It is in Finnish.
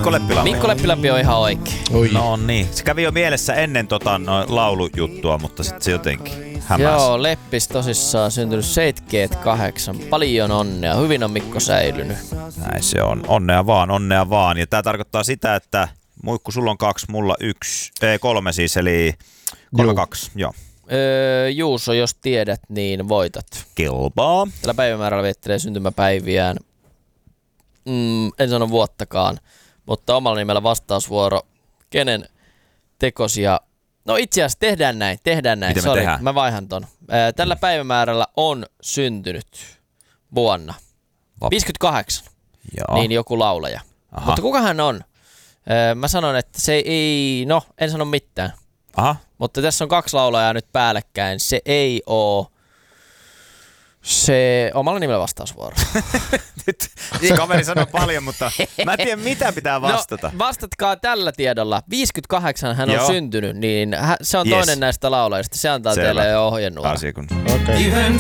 Mikko Leppilampi on ihan oikein. No niin. Se kävi jo mielessä ennen laulujuttua, mutta sitten se jotenkin hämäsi. Joo, Leppis tosissaan syntynyt 78. Paljon onnea. Hyvin on Mikko säilynyt. Näin se on. Onnea vaan. Ja tää tarkoittaa sitä, että Muikku, sulla on 2, mulla 3 siis, eli 3-2. Joo. Juuso, jos tiedät, niin voitat. Kelpaa. Tällä päivämäärällä viettelee syntymäpäiviään. En sano vuottakaan, mutta omalla nimellä vastausvuoro. Kenen tekosia? No itse asiassa tehdään näin. Miten Sori, tehdään? mä vaihan ton. Tällä päivämäärällä on syntynyt vuonna 58. Joo. Niin joku laulaja. Aha. Mutta kuka hän on? Mä sanon, että se ei... No, en sano mitään. Aha. Mutta tässä on 2 laulajaa nyt päällekkäin. Se ei oo... Se omalla nimellä vastausvuoro. Nyt kaveri sanoo paljon, mutta mä en tiedä mitä pitää vastata. No, vastatkaa tällä tiedolla. 58 hän on syntynyt, niin se on toinen näistä laulajista. Se antaa teille jo ohjenuoran. Okay.